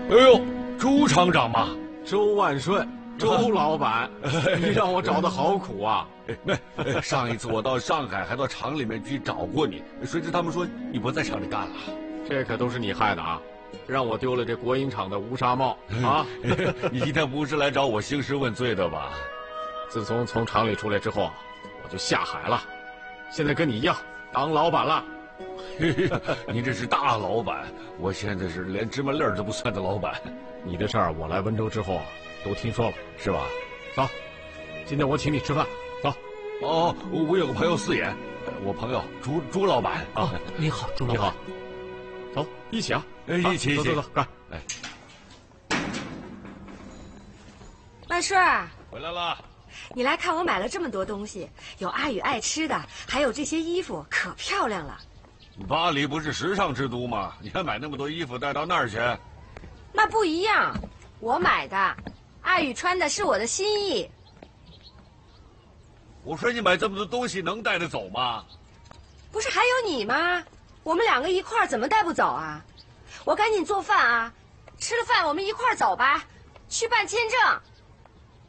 哎呦，朱厂长嘛， 周万顺，周老板，你让我找的好苦啊！ 上一次我到上海，还到厂里面去找过你，谁知他们说你不在厂里干了。 这可都是你害的啊！让我丢了这国营厂的乌纱帽啊！ 你今天不是来找我兴师问罪的吧？ 自从从厂里出来之后，我就下海了，现在跟你一样当老板了。 你这是大老板，我现在是连芝麻粒儿都不算的老板。 你的事儿我来温州之后都听说了， 是吧？ 走，今天我请你吃饭，走。 哦，我有个朋友四眼，我朋友朱老板啊。 你好，朱老板。 你好，走，一起啊！ 一起， 走，干！ 哎， 万顺儿， 回来了。 你来看我买了这么多东西，有阿宇爱吃的，还有这些衣服，可漂亮了。 巴黎不是时尚之都吗？你还买那么多衣服带到那儿去？ 那不一样，我买的，阿宇穿的是我的心意。 我说你买这么多东西能带得走吗？ 不是还有你吗？我们两个一块儿怎么带不走啊？我赶紧做饭啊，吃了饭我们一块儿走吧，去办签证。